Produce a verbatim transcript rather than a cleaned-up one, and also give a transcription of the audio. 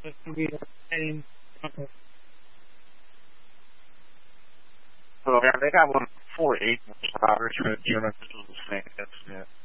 It's going to be the same. So yeah, they got one four eight Roberts for the German missiles thing. That's yeah.